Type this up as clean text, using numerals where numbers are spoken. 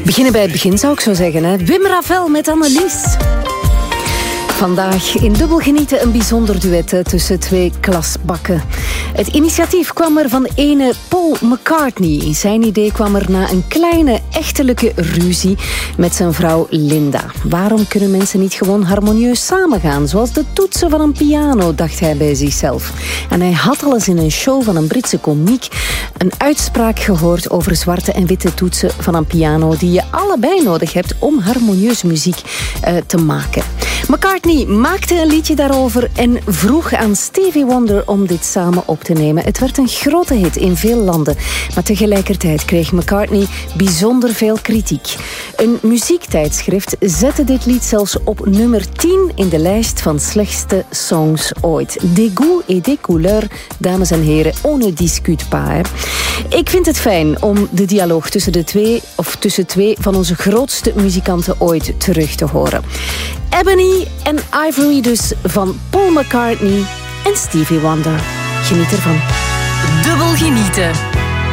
Beginnen bij het begin, zou ik zo zeggen. Hè? Wim Ravel met Annelies. Vandaag in Dubbel Genieten een bijzonder duet tussen twee klasbakken. Het initiatief kwam er van ene Paul McCartney. Zijn idee kwam er na een kleine echtelijke ruzie met zijn vrouw Linda. Waarom kunnen mensen niet gewoon harmonieus samengaan? Zoals de toetsen van een piano, dacht hij bij zichzelf. En hij had al eens in een show van een Britse komiek een uitspraak gehoord over zwarte en witte toetsen van een piano die je allebei nodig hebt om harmonieus muziek te maken. McCartney maakte een liedje daarover en vroeg aan Stevie Wonder om dit samen op te nemen. Het werd een grote hit in veel landen, maar tegelijkertijd kreeg McCartney bijzonder veel kritiek. Een muziektijdschrift zette dit lied zelfs op nummer 10 in de lijst van slechtste songs ooit. Des goûts et des couleurs, dames en heren, on ne discute pas. Hè. Ik vind het fijn om de dialoog tussen twee van onze grootste muzikanten ooit terug te horen. Ebony en Ivory dus van Paul McCartney en Stevie Wonder. Geniet ervan. Dubbel genieten.